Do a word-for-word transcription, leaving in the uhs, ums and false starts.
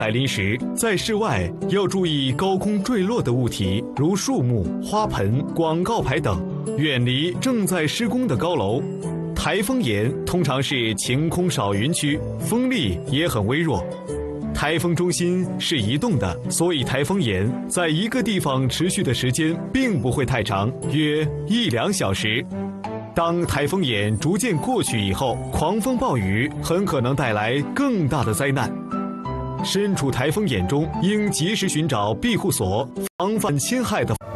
来临时，在室外要注意高空坠落的物体，如树木、花盆、广告牌等，远离正在施工的高楼。台风眼通常是晴空少云区，风力也很微弱。台风中心是移动的，所以台风眼在一个地方持续的时间并不会太长，约一两小时。当台风眼逐渐过去以后，狂风暴雨很可能带来更大的灾难。身处台风眼中，应及时寻找庇护所，防范侵害的。